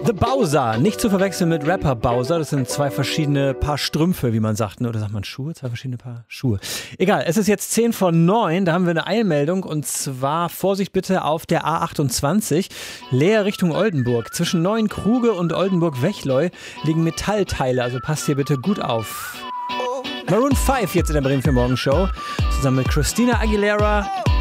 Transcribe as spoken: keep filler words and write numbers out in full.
The Bowser, nicht zu verwechseln mit Rapper Bowser, das sind zwei verschiedene Paar Strümpfe, wie man sagt, ne? Oder sagt man Schuhe? Zwei verschiedene Paar Schuhe. Egal, es ist jetzt zehn vor neun, da haben wir eine Eilmeldung und zwar, Vorsicht bitte, auf der A achtundzwanzig, Leer Richtung Oldenburg. Zwischen Neuenkruge und Oldenburg-Wechleu liegen Metallteile, also passt hier bitte gut auf. Maroon fünf jetzt in der Bremen vier Morgen Show, zusammen mit Christina Aguilera.